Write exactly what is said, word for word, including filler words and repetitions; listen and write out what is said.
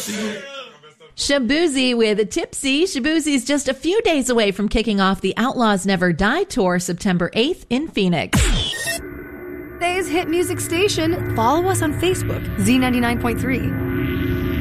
Shabuzi with Tipsy. Shabuzi's just a few days away from kicking off the Outlaws Never Die Tour September eighth in Phoenix. Today's hit music station. Follow us on Facebook, Z ninety-nine point three.